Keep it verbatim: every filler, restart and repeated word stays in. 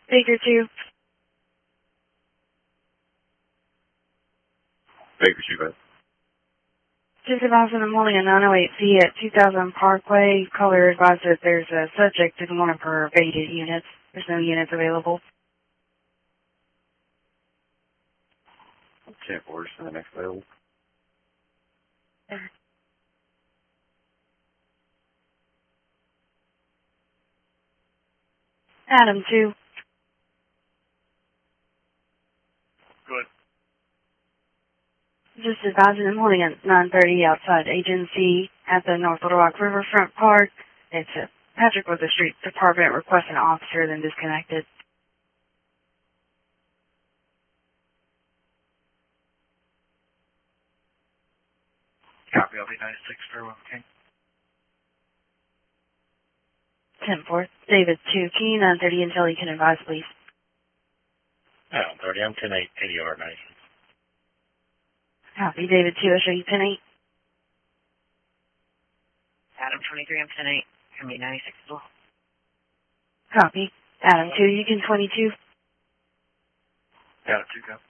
Baker two. Baker two, bud. Just advising I'm holding a nine oh eight C at two thousand Parkway. Caller advised that there's a subject in one of her evaded units. There's no units available. ten orders for the next available. Adam two. Good. Just advising I'm holding at nine thirty outside agency at the North Little Rock Riverfront Park. It's a Patrick with the Street Department requesting an officer, then disconnected. Copy, I'll be ninety-six, farewell, okay? ten four. David two. Can you nine thirty until you can advise, please? nine thirty, I'm ten eight, eighty yard ninety-six. Copy. David two, I'll show you ten eight. Adam twenty-three, I'm ten eight. Can be ninety-six as well. Copy. Adam two, you can twenty-two. Got it, two, go.